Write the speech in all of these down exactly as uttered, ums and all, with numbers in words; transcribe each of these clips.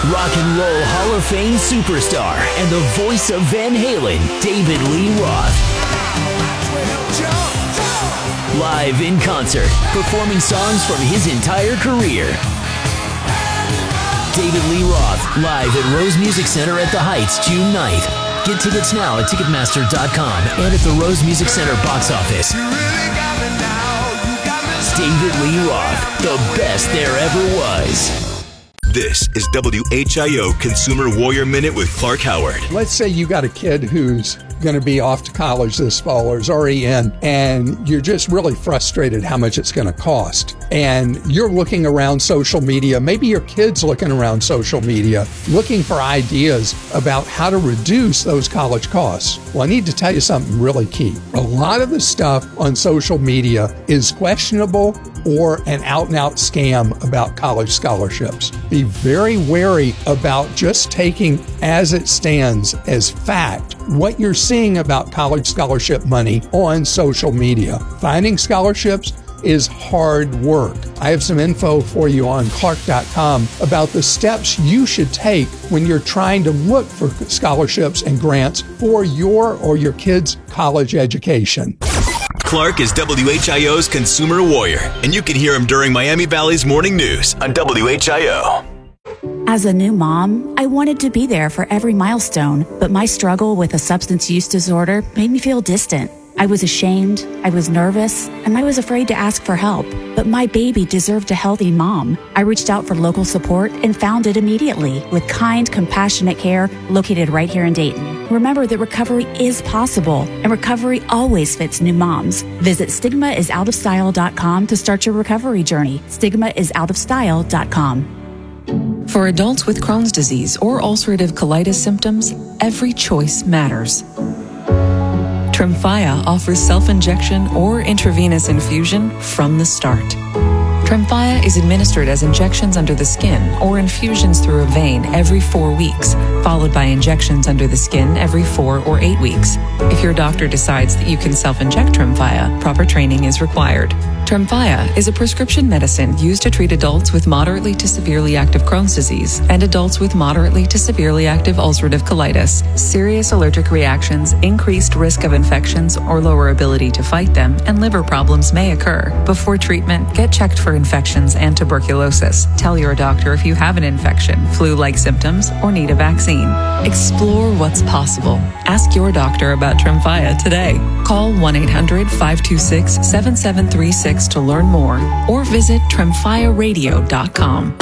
Rock and Roll Hall of Fame superstar and the voice of Van Halen, David Lee Roth. Live in concert, performing songs from his entire career. David Lee Roth, live at Rose Music Center at the Heights, June ninth. Get tickets now at Ticketmaster dot com and at the Rose Music Center box office. David Lee Roth, the best there ever was. This is W H I O Consumer Warrior Minute with Clark Howard. Let's say you got a kid who's going to be off to college this fall or is already in, and you're just really frustrated how much it's going to cost. And you're looking around social media, maybe your kid's looking around social media, looking for ideas about how to reduce those college costs. Well, I need to tell you something really key. A lot of the stuff on social media is questionable or an out-and-out scam about college scholarships. Be very wary about just taking as it stands as fact what you're seeing about college scholarship money on social media. Finding scholarships is hard work. I have some info for you on Clark dot com about the steps you should take when you're trying to look for scholarships and grants for your or your kid's college education. Clark is W H I O's Consumer Warrior, and you can hear him during Miami Valley's Morning News on W H I O. As a new mom, I wanted to be there for every milestone, but my struggle with a substance use disorder made me feel distant. I was ashamed, I was nervous, and I was afraid to ask for help. But my baby deserved a healthy mom. I reached out for local support and found it immediately with kind, compassionate care located right here in Dayton. Remember that recovery is possible, and recovery always fits new moms. Visit stigma is out of style dot com to start your recovery journey. stigma is out of style dot com. For adults with Crohn's disease or ulcerative colitis symptoms, every choice matters. Tremfya offers self-injection or intravenous infusion from the start. Tremfya is administered as injections under the skin or infusions through a vein every four weeks, followed by injections under the skin every four or eight weeks. If your doctor decides that you can self-inject Tremfya, proper training is required. Tremfya is a prescription medicine used to treat adults with moderately to severely active Crohn's disease and adults with moderately to severely active ulcerative colitis. Serious allergic reactions, increased risk of infections or lower ability to fight them, and liver problems may occur. Before treatment, get checked for infections and tuberculosis. Tell your doctor if you have an infection, flu-like symptoms, or need a vaccine. Explore what's possible. Ask your doctor about Tremfya today. Call one eight hundred five two six seven seven three six to learn more, or visit tremfya radio dot com.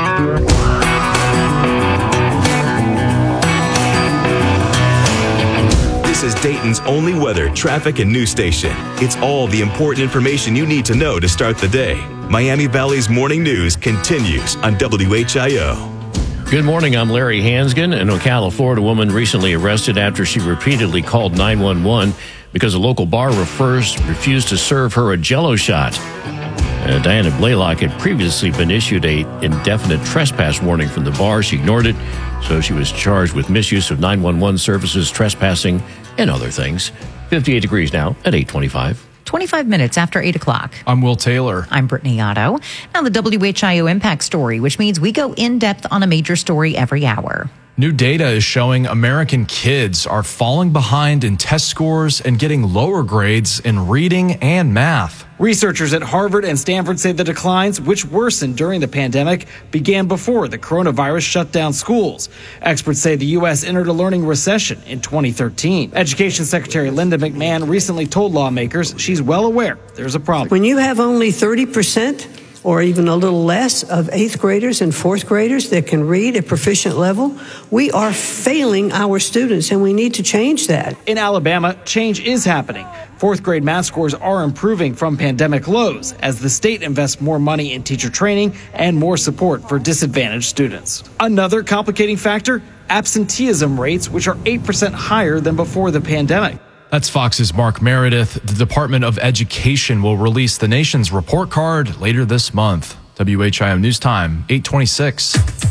This is Dayton's only weather, traffic, and news station. It's all the important information you need to know to start the day. Miami Valley's Morning News continues on W H I O. Good morning, I'm Larry Hansgen. An Ocala, Florida woman recently arrested after she repeatedly called nine one one because a local bar refers, refused to serve her a Jell-O shot. Uh, Diana Blaylock had previously been issued a indefinite trespass warning from the bar. She ignored it, so she was charged with misuse of nine one one services, trespassing, and other things. fifty-eight degrees now at eight twenty-five. twenty-five minutes after eight o'clock. I'm Will Taylor. I'm Brittany Otto. Now the W H I O Impact Story, which means we go in depth on a major story every hour. New data is showing American kids are falling behind in test scores and getting lower grades in reading and math. Researchers at Harvard and Stanford say the declines, which worsened during the pandemic, began before the coronavirus shut down schools. Experts say the U S entered a learning recession in twenty thirteen. Education Secretary Linda McMahon recently told lawmakers she's well aware there's a problem. When you have only thirty percent or even a little less of eighth graders and fourth graders that can read at proficient level, we are failing our students, and we need to change that. In Alabama, change is happening. Fourth grade math scores are improving from pandemic lows as the state invests more money in teacher training and more support for disadvantaged students. Another complicating factor, absenteeism rates, which are eight percent higher than before the pandemic. That's Fox's Mark Meredith. The Department of Education will release the nation's report card later this month. W H I O News Time, eight twenty-six.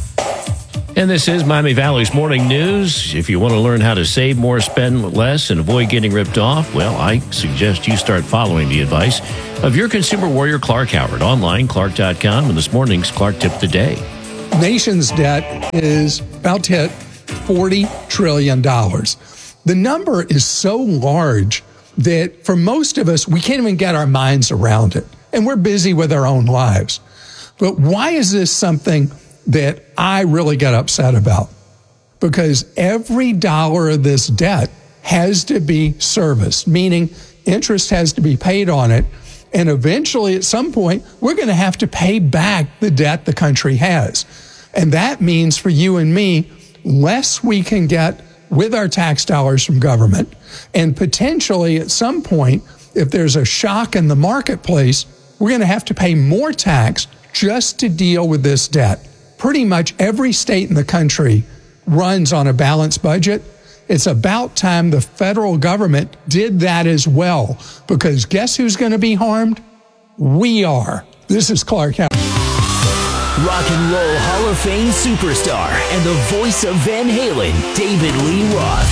And this is Miami Valley's Morning News. If you want to learn how to save more, spend less, and avoid getting ripped off, well, I suggest you start following the advice of your consumer warrior, Clark Howard. Online, clark dot com, and this morning's Clark Tip of the Day. nation's debt is about to hit forty trillion dollars. The number is so large that for most of us, we can't even get our minds around it. And we're busy with our own lives. But why is this something that I really get upset about? Because every dollar of this debt has to be serviced, meaning interest has to be paid on it. And eventually, at some point, we're going to have to pay back the debt the country has. And that means for you and me, less we can get with our tax dollars from government. And potentially, at some point, if there's a shock in the marketplace, we're going to have to pay more tax just to deal with this debt. Pretty much every state in the country runs on a balanced budget. It's about time the federal government did that as well, because guess who's going to be harmed? We are. This is Clark County. Rock and Roll Hall of Fame superstar and the voice of Van Halen, David Lee Roth.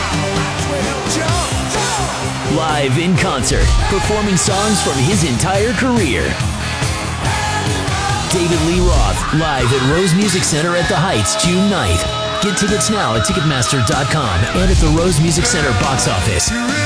Live in concert, performing songs from his entire career. David Lee Roth, live at Rose Music Center at the Heights, June ninth. Get tickets now at Ticketmaster dot com and at the Rose Music Center box office.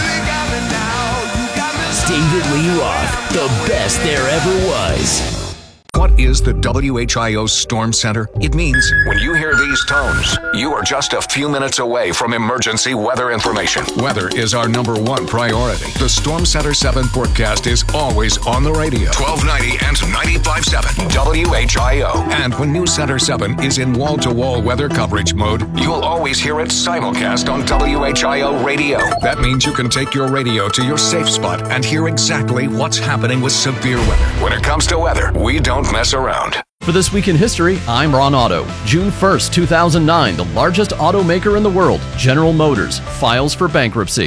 David Lee Roth, the best there ever was. What is the W H I O Storm Center? It means when you hear these tones, you are just a few minutes away from emergency weather information. Weather is our number one priority. The Storm Center seven forecast is always on the radio. twelve ninety and ninety-five point seven W H I O. And when News Center seven is in wall-to-wall weather coverage mode, you'll always hear it simulcast on W H I O radio. That means you can take your radio to your safe spot and hear exactly what's happening with severe weather. When it comes to weather, we don't mess around. For This Week in History, I'm Ron Otto. June first, two thousand nine, the largest automaker in the world, General Motors, files for bankruptcy.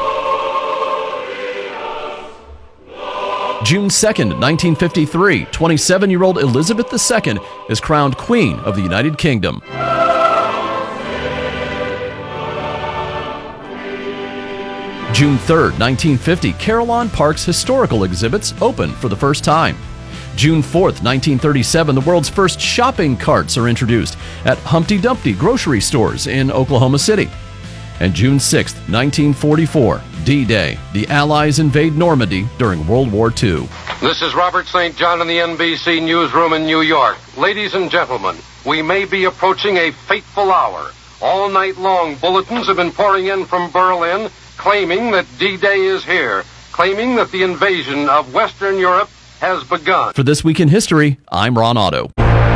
June second, nineteen fifty-three, twenty-seven-year-old Elizabeth the Second is crowned Queen of the United Kingdom. June third, nineteen fifty, Carillon Park's historical exhibits open for the first time. June fourth, nineteen thirty-seven, the world's first shopping carts are introduced at Humpty Dumpty grocery stores in Oklahoma City. And June sixth, nineteen forty-four, D-Day, the Allies invade Normandy during World War Two. This is Robert Saint John in the N B C newsroom in New York. Ladies and gentlemen, we may be approaching a fateful hour. All night long, bulletins have been pouring in from Berlin claiming that D-Day is here, claiming that the invasion of Western Europe has begun. For This Week in History, I'm Ron Otto.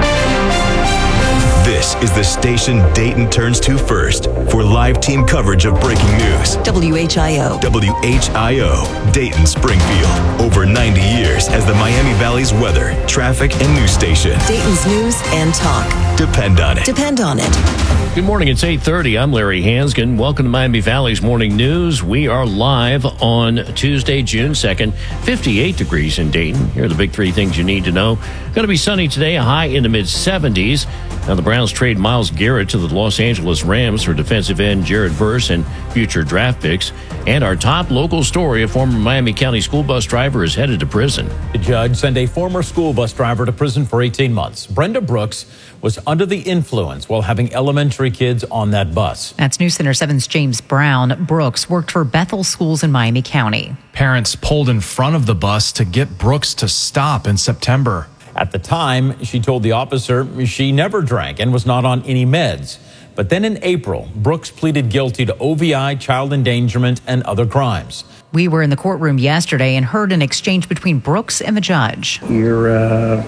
This is the station Dayton turns to first for live team coverage of breaking news. W H I O. W H I O, Dayton Springfield. Over ninety years as the Miami Valley's weather, traffic, and news station. Dayton's news and talk. Depend on it. Depend on it. Good morning. It's eight thirty. I'm Larry Hansgen. Welcome to Miami Valley's Morning News. We are live on Tuesday, June second, fifty-eight degrees in Dayton. Here are the big three things you need to know. Going to be sunny today, a high in the mid seventies. Now, the Browns trade Myles Garrett to the Los Angeles Rams for defensive end Jared Verse and future draft picks. And our top local story, a former Miami County school bus driver is headed to prison. The judge sent a former school bus driver to prison for eighteen months. Brenda Brooks was under the influence while having elementary kids on that bus. That's News Center seven's James Brown. Brooks worked for Bethel Schools in Miami County. Parents pulled in front of the bus to get Brooks to stop in September. At the time, she told the officer she never drank and was not on any meds. But then in April, Brooks pleaded guilty to O V I, child endangerment, and other crimes. We were in the courtroom yesterday and heard an exchange between Brooks and the judge. Your uh,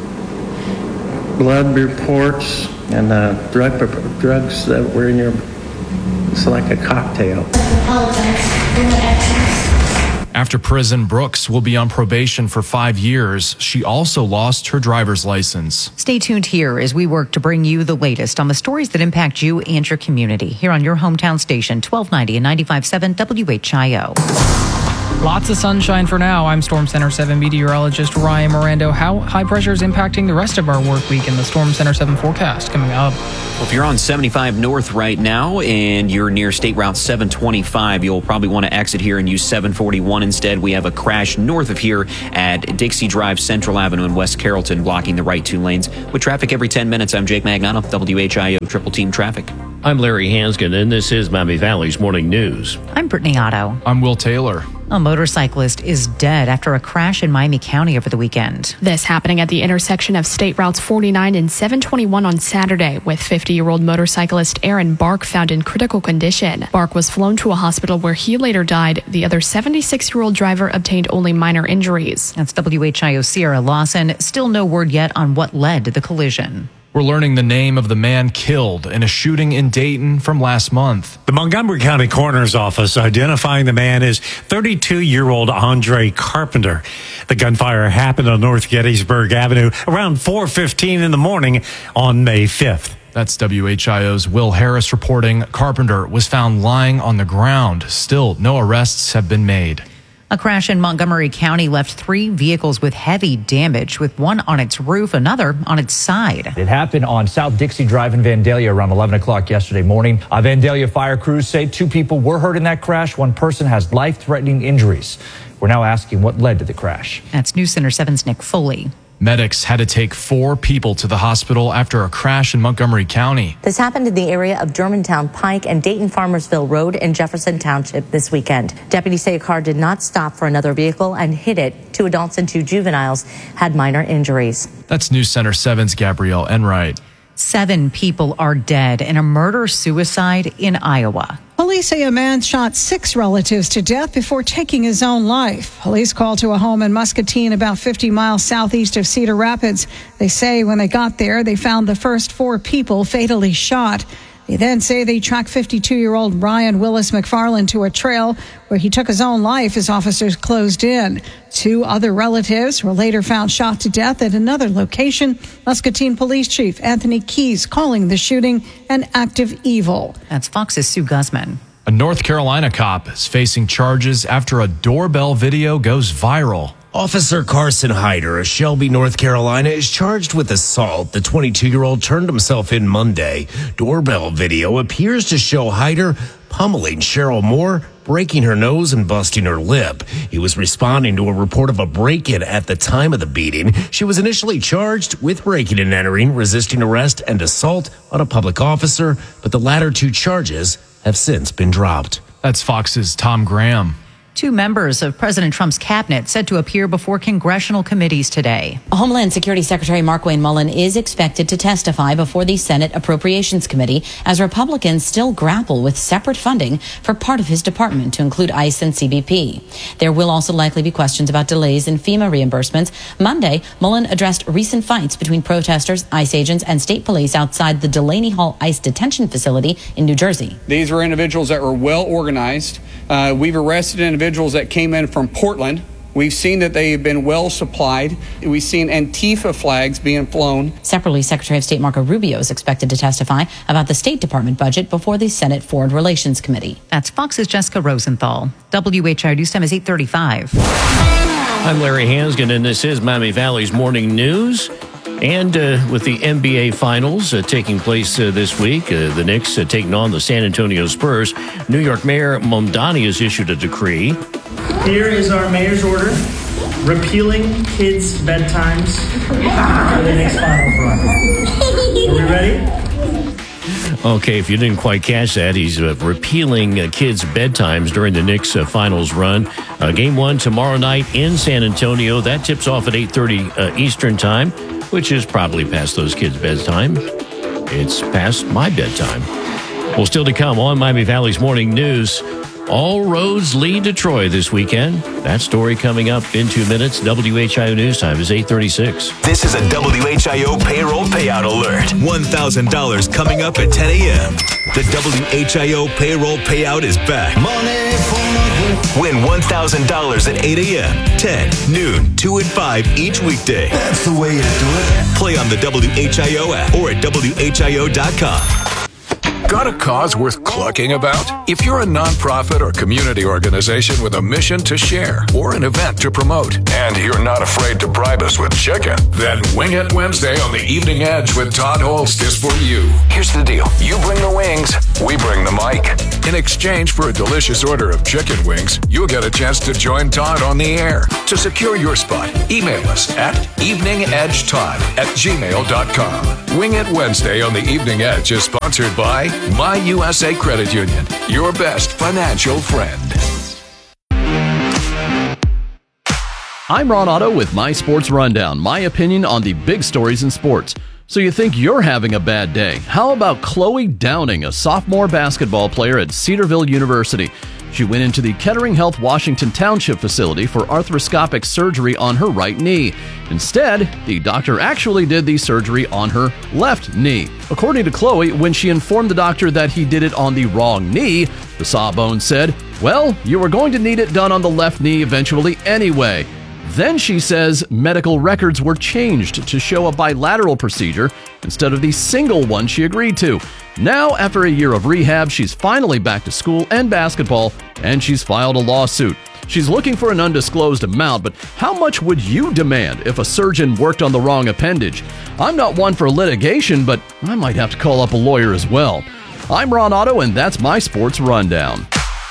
blood reports and uh, drug, drugs that were in your, it's like a cocktail. After prison, Brooks will be on probation for five years. She also lost her driver's license. Stay tuned here as we work to bring you the latest on the stories that impact you and your community here on your hometown station, twelve ninety and ninety-five point seven W H I O. Lots of sunshine for now. I'm Storm Center seven meteorologist Ryan Mirando. How high pressure is impacting the rest of our work week in the Storm Center seven forecast coming up. Well, if you're on seventy-five North right now and you're near State Route seven twenty-five, you'll probably want to exit here and use seven forty-one instead. We have a crash north of here at Dixie Drive, Central Avenue in West Carrollton, blocking the right two lanes. With traffic every ten minutes, I'm Jake Magnano, W H I O Triple Team Traffic. I'm Larry Hansgen, and this is Miami Valley's Morning News. I'm Brittany Otto. I'm Will Taylor. A motorcyclist is dead after a crash in Miami County over the weekend. This happening at the intersection of State Routes forty-nine and seven twenty-one on Saturday, with fifty-year-old motorcyclist Aaron Bark found in critical condition. Bark was flown to a hospital where he later died. The other seventy-six-year-old driver obtained only minor injuries. That's W H I O Sierra Lawson. Still no word yet on what led to the collision. We're learning the name of the man killed in a shooting in Dayton from last month. The Montgomery County Coroner's Office identifying the man as thirty-two-year-old Andre Carpenter. The gunfire happened on North Gettysburg Avenue around four fifteen in the morning on May fifth. That's W H I O's Will Harris reporting. Carpenter was found lying on the ground. Still, no arrests have been made. A crash in Montgomery County left three vehicles with heavy damage, with one on its roof, another on its side. It happened on South Dixie Drive in Vandalia around eleven o'clock yesterday morning. Uh, Vandalia fire crews say two people were hurt in that crash. One person has life-threatening injuries. We're now asking what led to the crash. That's News Center seven's Nick Foley. Medics had to take four people to the hospital after a crash in Montgomery County. This happened in the area of Germantown Pike and Dayton Farmersville Road in Jefferson Township this weekend. Deputies say a car did not stop for another vehicle and hit it. Two adults and two juveniles had minor injuries. That's News Center seven's Gabrielle Enright. Seven people are dead in a murder-suicide in Iowa. Police say a man shot six relatives to death before taking his own life. Police called to a home in Muscatine, about fifty miles southeast of Cedar Rapids. They say when they got there, they found the first four people fatally shot. They then say they tracked fifty-two-year-old Brian Willis McFarland to a trail where he took his own life as officers closed in. Two other relatives were later found shot to death at another location. Muscatine Police Chief Anthony Keys calling the shooting an act of evil. That's Fox's Sue Guzman. A North Carolina cop is facing charges after a doorbell video goes viral. Officer Carson Hyder of Shelby, North Carolina, is charged with assault. The twenty-two-year-old turned himself in Monday. Doorbell video appears to show Hyder pummeling Cheryl Moore, breaking her nose and busting her lip. He was responding to a report of a break-in at the time of the beating. She was initially charged with breaking and entering, resisting arrest, and assault on a public officer, but the latter two charges have since been dropped. That's Fox's Tom Graham. Two members of President Trump's cabinet set to appear before congressional committees today. Homeland Security Secretary Markwayne Mullin is expected to testify before the Senate Appropriations Committee as Republicans still grapple with separate funding for part of his department to include ICE and C B P. There will also likely be questions about delays in FEMA reimbursements. Monday, Mullin addressed recent fights between protesters, ICE agents, and state police outside the Delaney Hall ICE detention facility in New Jersey. These were individuals that were well organized. Uh, we've arrested individuals that came in from Portland. We've seen that they've been well supplied. We've seen Antifa flags being flown. Separately, Secretary of State Marco Rubio is expected to testify about the State Department budget before the Senate Foreign Relations Committee. That's Fox's Jessica Rosenthal. W H I O News Time is eight thirty-five. I'm Larry Hansgen, and this is Miami Valley's Morning News. And uh, with the N B A Finals uh, taking place uh, this week, uh, the Knicks uh, taking on the San Antonio Spurs, New York Mayor Mamdani has issued a decree. Here is our mayor's order, repealing kids' bedtimes for the Knicks Finals run. Are we ready? Okay, if you didn't quite catch that, he's uh, repealing uh, kids' bedtimes during the Knicks uh, Finals run. Uh, game one tomorrow night in San Antonio. That tips off at eight thirty uh, Eastern Time, which is probably past those kids' bedtime. It's past my bedtime. Well, still to come on Miami Valley's Morning News. All roads lead to Troy this weekend. That story coming up in two minutes. W H I O News Time is eight thirty-six. This is a W H I O payroll payout alert. one thousand dollars coming up at ten a.m. The W H I O payroll payout is back. Win one thousand dollars at eight a.m., ten, noon, two, and five each weekday. That's the way you do it. Play on the W H I O app or at W H I O dot com. Got a cause worth clucking about? If you're a nonprofit or community organization with a mission to share or an event to promote, and you're not afraid to bribe us with chicken, then Wing It Wednesday on the Evening Edge with Todd Holst is for you. Here's the deal. You bring the wings, we bring the mic. In exchange for a delicious order of chicken wings, you'll get a chance to join Todd on the air. To secure your spot, email us at eveningedgetodd at gmail dot com. Wing It Wednesday on the Evening Edge is sponsored by My U S A Credit Union, your best financial friend. I'm Ron Otto with My Sports Rundown, my opinion on the big stories in sports. So you think you're having a bad day? How about Chloe Downing, a sophomore basketball player at Cedarville University? She went into the Kettering Health Washington Township facility for arthroscopic surgery on her right knee. Instead, the doctor actually did the surgery on her left knee. According to Chloe, when she informed the doctor that he did it on the wrong knee, the sawbones said, "Well, you were going to need it done on the left knee eventually anyway." Then she says medical records were changed to show a bilateral procedure instead of the single one she agreed to. Now, after a year of rehab, she's finally back to school and basketball, and she's filed a lawsuit. She's looking for an undisclosed amount, but how much would you demand if a surgeon worked on the wrong appendage? I'm not one for litigation, but I might have to call up a lawyer as well. I'm Ron Otto, and that's my Sports Rundown.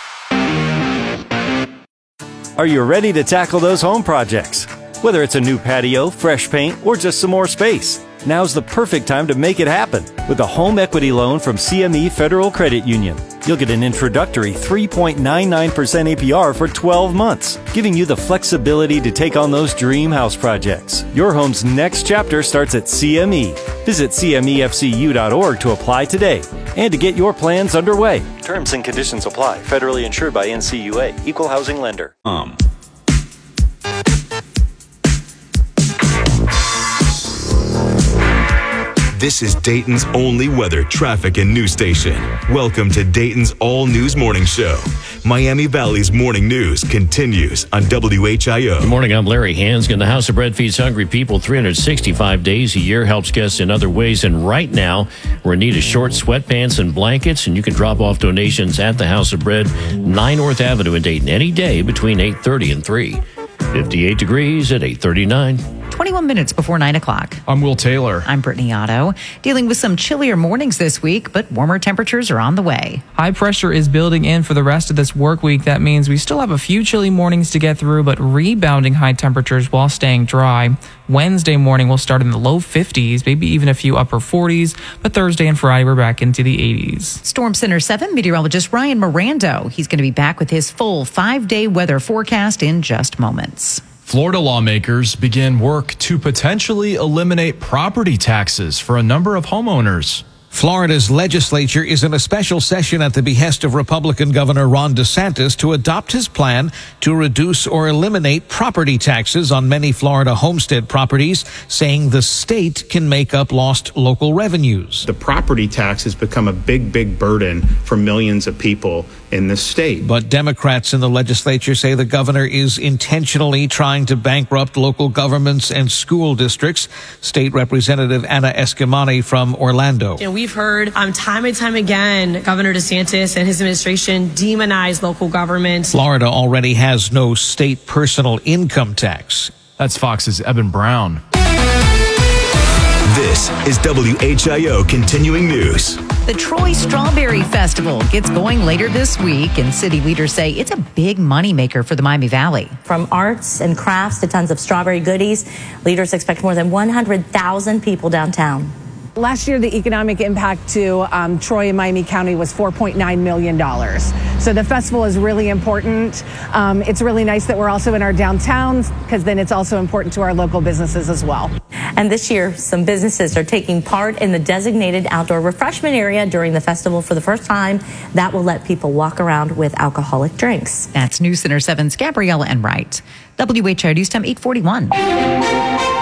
Are you ready to tackle those home projects? Whether it's a new patio, fresh paint, or just some more space, now's the perfect time to make it happen with a home equity loan from C M E Federal Credit Union. You'll get an introductory three point nine nine percent A P R for twelve months, giving you the flexibility to take on those dream house projects. Your home's next chapter starts at C M E. Visit C M E F C U dot org to apply today and to get your plans underway. Terms and conditions apply. Federally insured by N C U A. Equal housing lender. Um. This is Dayton's only weather, traffic, and news station. Welcome to Dayton's All News Morning Show. Miami Valley's morning news continues on W H I O. Good morning, I'm Larry Hansgen. The House of Bread feeds hungry people three hundred sixty-five days a year, helps guests in other ways. And right now, we're in need of short sweatpants and blankets, and you can drop off donations at the House of Bread, nine North Avenue in Dayton, any day between eight thirty and three. fifty-eight degrees at eight thirty-nine. twenty-one minutes before nine o'clock. I'm Will Taylor. I'm Brittany Otto. Dealing with some chillier mornings this week, but warmer temperatures are on the way. High pressure is building in for the rest of this work week. That means we still have a few chilly mornings to get through, but rebounding high temperatures while staying dry. Wednesday morning will start in the low fifties, maybe even a few upper forties, but Thursday and Friday we're back into the eighties. Storm Center seven meteorologist Ryan Mirando. He's going to be back with his full five-day weather forecast in just moments. Florida lawmakers begin work to potentially eliminate property taxes for a number of homeowners. Florida's legislature is in a special session at the behest of Republican Governor Ron DeSantis to adopt his plan to reduce or eliminate property taxes on many Florida homestead properties, saying the state can make up lost local revenues. The property tax has become a big, big burden for millions of people in this state. But Democrats in the legislature say the governor is intentionally trying to bankrupt local governments and school districts. State Representative Anna Escamani from Orlando. And we've heard um, time and time again, Governor DeSantis and his administration demonize local government. Florida already has no state personal income tax. That's Fox's Eben Brown. This is W H I O Continuing News. The Troy Strawberry Festival gets going later this week, and city leaders say it's a big moneymaker for the Miami Valley. From arts and crafts to tons of strawberry goodies, leaders expect more than one hundred thousand people downtown. Last year, the economic impact to um, Troy and Miami County was four point nine million dollars. So the festival is really important. Um, it's really nice that we're also in our downtowns, because then it's also important to our local businesses as well. And this year, some businesses are taking part in the designated outdoor refreshment area during the festival for the first time. That will let people walk around with alcoholic drinks. That's News Center seven's Gabriella Enright. W H I O News Time eight forty-one.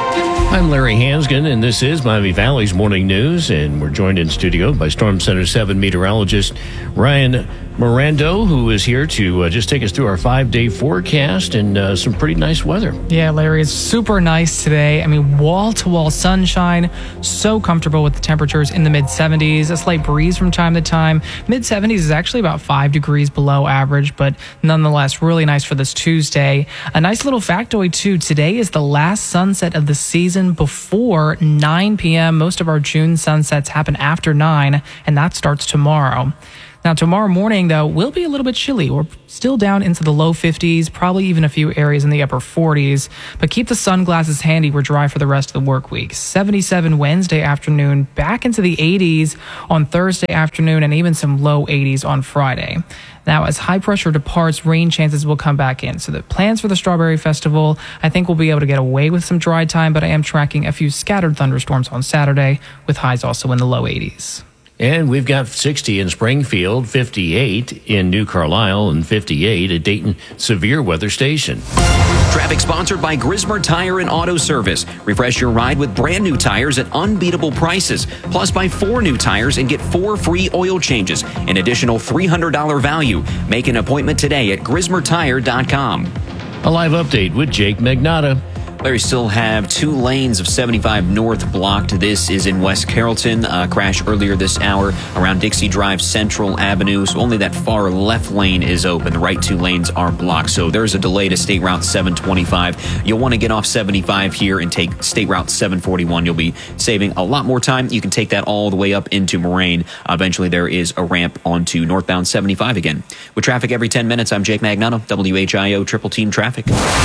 I'm Larry Hansgen, and this is Miami Valley's Morning News, and we're joined in studio by Storm Center seven meteorologist Ryan Mirando, who is here to uh, just take us through our five-day forecast and uh, some pretty nice weather. Yeah, Larry, it's super nice today. I mean, wall-to-wall sunshine, so comfortable with the temperatures in the mid-seventies, a slight breeze from time to time. Mid-seventies is actually about five degrees below average, but nonetheless, really nice for this Tuesday. A nice little factoid, too. Today is the last sunset of the season before nine p.m. Most of our June sunsets happen after nine, and that starts tomorrow. Now, tomorrow morning, though, will be a little bit chilly. We're still down into the low fifties, probably even a few areas in the upper forties. But keep the sunglasses handy. We're dry for the rest of the work week. seventy-seven Wednesday afternoon, back into the eighties on Thursday afternoon, and even some low eighties on Friday. Now, as high pressure departs, rain chances will come back in. So the plans for the Strawberry Festival, I think we'll be able to get away with some dry time, but I am tracking a few scattered thunderstorms on Saturday, with highs also in the low eighties. And we've got sixty in Springfield, fifty-eight in New Carlisle, and fifty-eight at Dayton Severe Weather Station. Traffic sponsored by Grismer Tire and Auto Service. Refresh your ride with brand new tires at unbeatable prices. Plus, buy four new tires and get four free oil changes. An additional three hundred dollars value. Make an appointment today at grismer tire dot com. A live update with Jake Magnotta. Larry, still have two lanes of seventy-five North blocked. This is in West Carrollton. A crash earlier this hour around Dixie Drive Central Avenue. So only that far left lane is open. The right two lanes are blocked. So there's a delay to State Route seven twenty-five. You'll want to get off seventy-five here and take State Route seven forty-one. You'll be saving a lot more time. You can take that all the way up into Moraine. Uh, eventually, there is a ramp onto northbound seventy-five again. With traffic every ten minutes, I'm Jake Magnotta, W H I O Triple Team Traffic.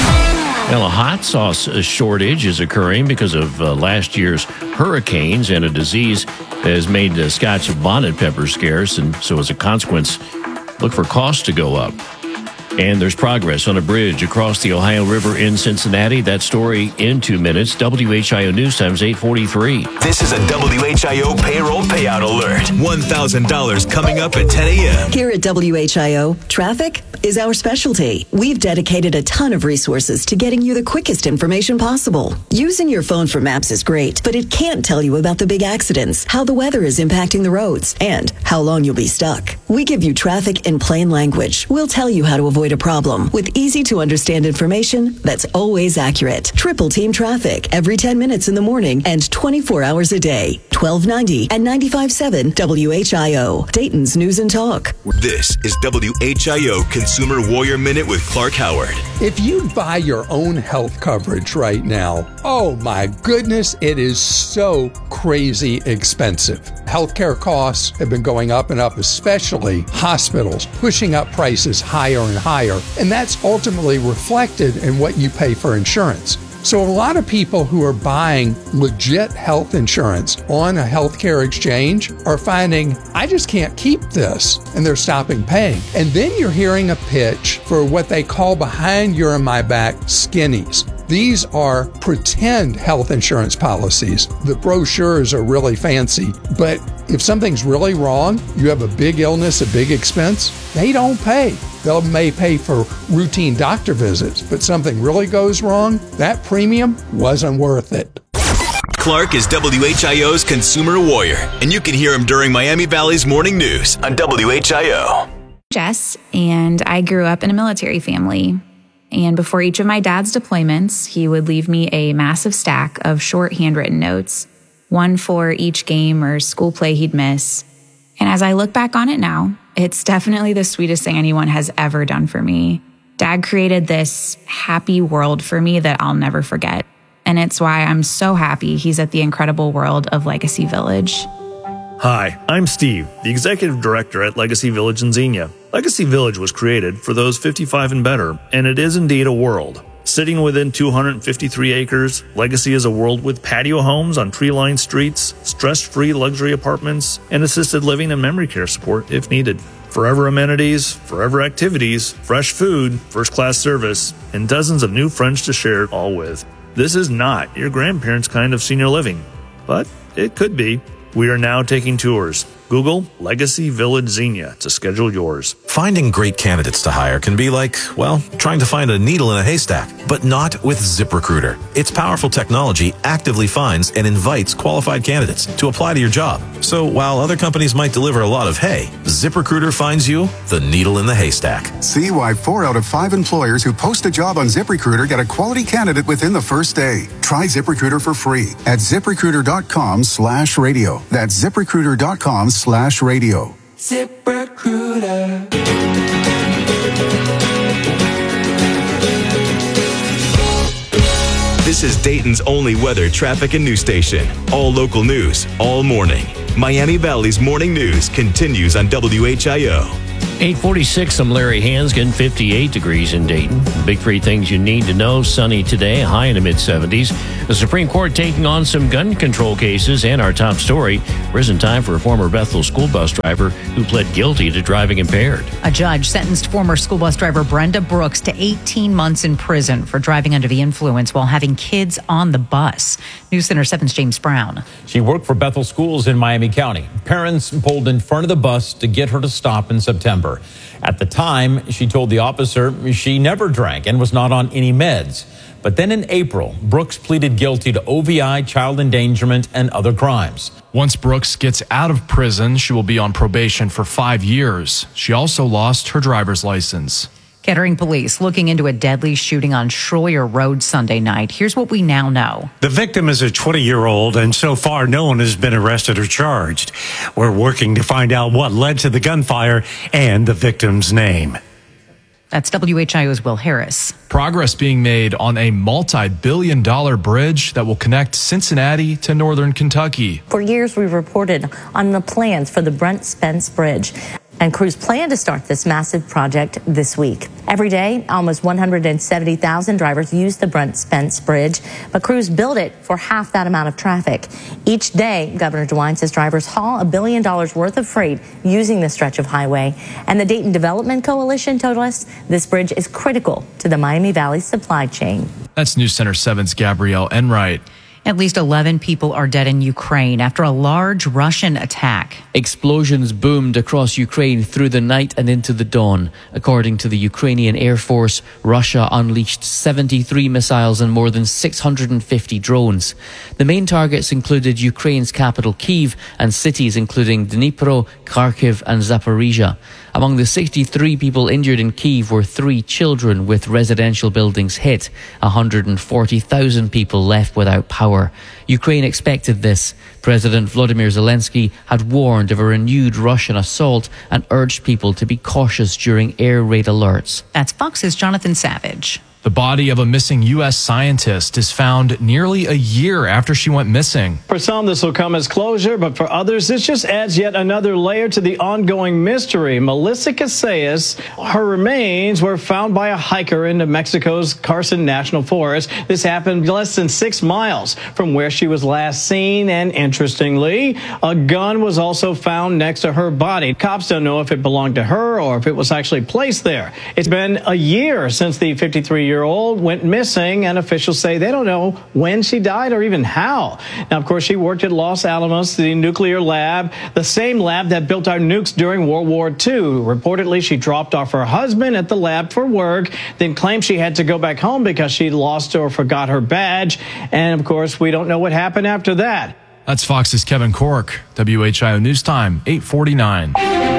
Well, a hot sauce shortage is occurring because of uh, last year's hurricanes, and a disease has made uh, Scotch bonnet pepper scarce, and so as a consequence, look for costs to go up. And there's progress on a bridge across the Ohio River in Cincinnati. That story in two minutes. W H I O News Times eight forty-three. This is a W H I O payroll payout alert. one thousand dollars coming up at ten a.m. Here at W H I O, traffic is our specialty. We've dedicated a ton of resources to getting you the quickest information possible. Using your phone for maps is great, but it can't tell you about the big accidents, how the weather is impacting the roads, and how long you'll be stuck. We give you traffic in plain language. We'll tell you how to avoid a problem with easy to understand information that's always accurate. Triple Team Traffic every ten minutes in the morning and twenty-four hours a day. twelve ninety and ninety-five point seven W H I O, Dayton's News and Talk. This is W H I O Consumer Warrior Minute with Clark Howard. If you buy your own health coverage right now, oh my goodness, it is so crazy expensive. Healthcare costs have been going up and up, especially hospitals, pushing up prices higher and higher, and that's ultimately reflected in what you pay for insurance. So a lot of people who are buying legit health insurance on a healthcare exchange are finding, I just can't keep this, and they're stopping paying. And then you're hearing a pitch for what they call behind your and my back skinnies. These are pretend health insurance policies. The brochures are really fancy, but if something's really wrong, you have a big illness, a big expense, they don't pay. They may pay for routine doctor visits, but something really goes wrong, that premium wasn't worth it. Clark is W H I O's Consumer Warrior, and you can hear him during Miami Valley's Morning News on W H I O. Jess, and I grew up in a military family. And before each of my dad's deployments, he would leave me a massive stack of short handwritten notes, one for each game or school play he'd miss. And as I look back on it now, it's definitely the sweetest thing anyone has ever done for me. Dad created this happy world for me that I'll never forget. And it's why I'm so happy he's at the incredible world of Legacy Village. Hi, I'm Steve, the Executive Director at Legacy Village in Xenia. Legacy Village was created for those fifty-five and better, and it is indeed a world. Sitting within two hundred fifty-three acres, Legacy is a world with patio homes on tree-lined streets, stress-free luxury apartments, and assisted living and memory care support if needed. Forever amenities, forever activities, fresh food, first-class service, and dozens of new friends to share it all with. This is not your grandparents' kind of senior living, but it could be. We are now taking tours. Google Legacy Village Xenia to schedule yours. Finding great candidates to hire can be like, well, trying to find a needle in a haystack, but not with ZipRecruiter. Its powerful technology actively finds and invites qualified candidates to apply to your job. So while other companies might deliver a lot of hay, ZipRecruiter finds you the needle in the haystack. See why four out of five employers who post a job on ZipRecruiter get a quality candidate within the first day. Try ZipRecruiter for free at ZipRecruiter.com slash radio. That's ZipRecruiter.com slash radio. ZipRecruiter. This is Dayton's only weather, traffic, and news station. All local news, all morning. Miami Valley's morning news continues on W H I O. eight forty-six, I'm Larry Hansgen, fifty-eight degrees in Dayton. Big three things you need to know. Sunny today, high in the mid-seventies. The Supreme Court taking on some gun control cases, and our top story, prison time for a former Bethel school bus driver who pled guilty to driving impaired. A judge sentenced former school bus driver Brenda Brooks to eighteen months in prison for driving under the influence while having kids on the bus. News Center seven's James Brown. She worked for Bethel Schools in Miami County. Parents pulled in front of the bus to get her to stop in September. At the time, she told the officer she never drank and was not on any meds. But then in April, Brooks pleaded guilty to O V I, child endangerment, and other crimes. Once Brooks gets out of prison, she will be on probation for five years. She also lost her driver's license. Kettering police looking into a deadly shooting on Schroyer Road Sunday night. Here's what we now know. The victim is a twenty-year-old, and so far no one has been arrested or charged. We're working to find out what led to the gunfire and the victim's name. That's W H I O's Will Harris. Progress being made on a multi-billion dollar bridge that will connect Cincinnati to northern Kentucky. For years, we've reported on the plans for the Brent Spence Bridge. And crews plan to start this massive project this week. Every day, almost one hundred seventy thousand drivers use the Brent Spence Bridge, but crews build it for half that amount of traffic. Each day, Governor DeWine says drivers haul a billion dollars worth of freight using this stretch of highway. And the Dayton Development Coalition told us this bridge is critical to the Miami Valley supply chain. That's News Center seven's Gabrielle Enright. At least eleven people are dead in Ukraine after a large Russian attack. Explosions boomed across Ukraine through the night and into the dawn. According to the Ukrainian Air Force, Russia unleashed seventy-three missiles and more than six hundred fifty drones. The main targets included Ukraine's capital Kyiv and cities including Dnipro, Kharkiv and Zaporizhia. Among the sixty-three people injured in Kyiv were three children with residential buildings hit. one hundred forty thousand people left without power. Ukraine expected this. President Volodymyr Zelensky had warned of a renewed Russian assault and urged people to be cautious during air raid alerts. That's Fox's Jonathan Savage. The body of a missing U S scientist is found nearly a year after she went missing. For some, this will come as closure, but for others, this just adds yet another layer to the ongoing mystery. Melissa Casillas, her remains were found by a hiker in Mexico's Carson National Forest. This happened less than six miles from where she was last seen, and interestingly, a gun was also found next to her body. Cops don't know if it belonged to her or if it was actually placed there. It's been a year since the fifty-three-year-old went missing, and officials say they don't know when she died or even how. Now, of course, she worked at Los Alamos, the nuclear lab, the same lab that built our nukes during World War Two. Reportedly, she dropped off her husband at the lab for work, then claimed she had to go back home because she lost or forgot her badge. And, of course, we don't know what happened after that. That's Fox's Kevin Cork. W H I O News Time, eight forty-nine.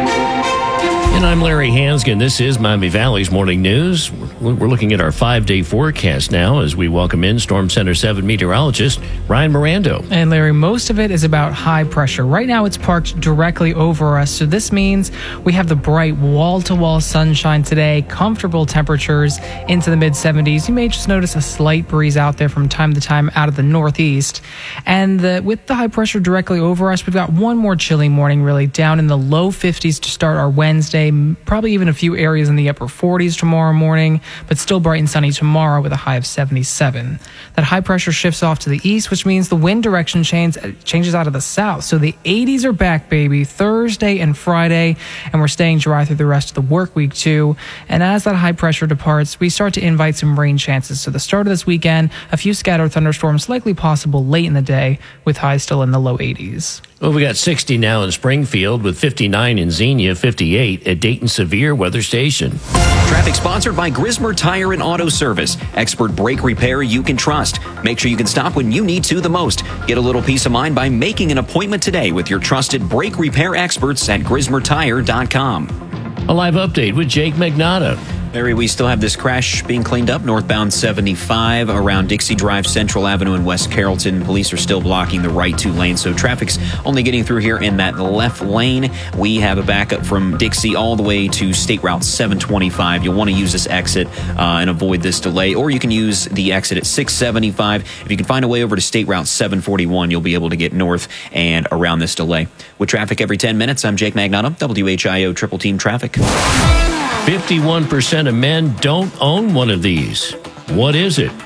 And I'm Larry Hansgen. This is Miami Valley's Morning News. We're looking at our five-day forecast now as we welcome in Storm Center seven meteorologist Ryan Mirando. And Larry, most of it is about high pressure. Right now it's parked directly over us, so this means we have the bright wall-to-wall sunshine today, comfortable temperatures into the mid seventies. You may just notice a slight breeze out there from time to time out of the northeast. And the, with the high pressure directly over us, we've got one more chilly morning, really, down in the low fifties to start our Wednesday. Probably even a few areas in the upper forties tomorrow morning, but still bright and sunny tomorrow with a high of seventy-seven. That high pressure shifts off to the east, which means the wind direction change, changes out of the south. So the eighties are back, baby, Thursday and Friday, and we're staying dry through the rest of the work week too. And as that high pressure departs, we start to invite some rain chances. So the start of this weekend, a few scattered thunderstorms likely possible late in the day with highs still in the low eighties. Well, we got sixty now in Springfield with fifty-nine in Xenia, fifty-eight at Dayton Severe Weather Station. Traffic sponsored by Grismer Tire and Auto Service. Expert brake repair you can trust. Make sure you can stop when you need to the most. Get a little peace of mind by making an appointment today with your trusted brake repair experts at grismer tire dot com. A live update with Jake Magnotta. Larry, we still have this crash being cleaned up northbound seventy-five around Dixie Drive, Central Avenue in West Carrollton. Police are still blocking the right two lanes, so traffic's only getting through here in that left lane. We have a backup from Dixie all the way to State Route seven twenty-five. You'll want to use this exit uh, and avoid this delay, or you can use the exit at six seventy-five. If you can find a way over to State Route seven forty-one, you'll be able to get north and around this delay. With traffic every ten minutes, I'm Jake Magnotta, W H I O Triple Team Traffic. fifty-one percent of men don't own one of these. What is it?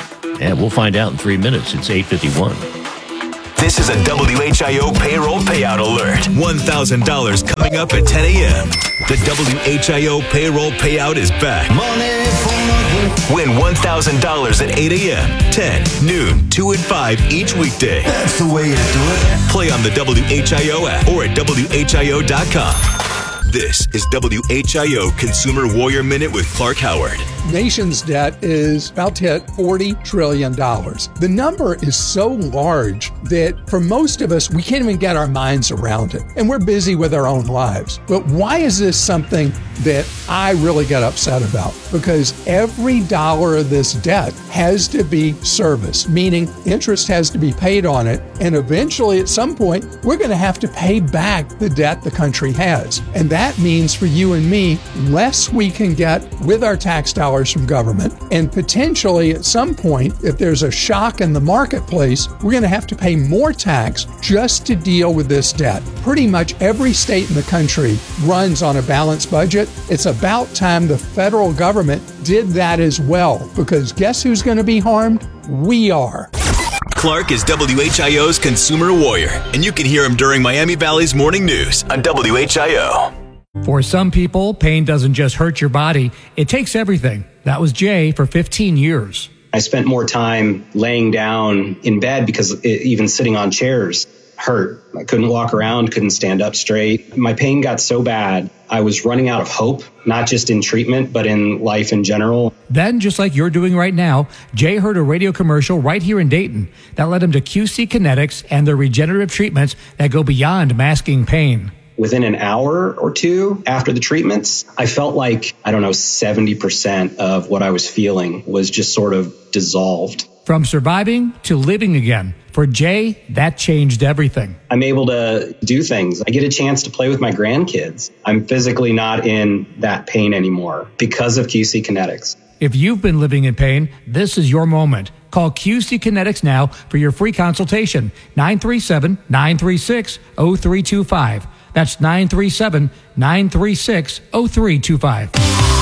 And we'll find out in three minutes. It's eight fifty-one. This is a W H I O payroll payout alert. one thousand dollars coming up at ten a.m. The W H I O payroll payout is back. Money for nothing. Win one thousand dollars at eight a.m., ten, noon, two, and five each weekday. That's the way you do it. Play on the W H I O app or at W H I O dot com. This is W H I O Consumer Warrior Minute with Clark Howard. Nation's debt is about to hit forty trillion dollars. The number is so large that for most of us, we can't even get our minds around it. And we're busy with our own lives. But why is this something that I really get upset about? Because every dollar of this debt has to be serviced, meaning interest has to be paid on it. And eventually, at some point, we're going to have to pay back the debt the country has. And that means for you and me, less we can get with our tax dollars from government. And potentially at some point, if there's a shock in the marketplace, we're going to have to pay more tax just to deal with this debt. Pretty much every state in the country runs on a balanced budget. It's about time the federal government did that as well, because guess who's going to be harmed? We are. Clark is W H I O's Consumer Warrior, and you can hear him during Miami Valley's Morning News on W H I O. For some people, pain doesn't just hurt your body, it takes everything. That was Jay for fifteen years. I spent more time laying down in bed because it, even sitting on chairs hurt. I couldn't walk around, couldn't stand up straight. My pain got so bad, I was running out of hope, not just in treatment, but in life in general. Then, just like you're doing right now, Jay heard a radio commercial right here in Dayton that led him to Q C Kinetics and their regenerative treatments that go beyond masking pain. Within an hour or two after the treatments, I felt like, I don't know, seventy percent of what I was feeling was just sort of dissolved. From surviving to living again. For Jay, that changed everything. I'm able to do things. I get a chance to play with my grandkids. I'm physically not in that pain anymore because of Q C Kinetics. If you've been living in pain, this is your moment. Call Q C Kinetics now for your free consultation. nine three seven, nine three six, zero three two five. That's nine three seven, nine three six, zero three two five.